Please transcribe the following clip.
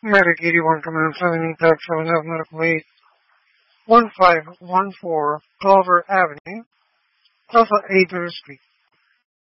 Medic 81 Command 70 Tag 7 F Medical 8 1514 Clover Avenue, Alpha 8 Street.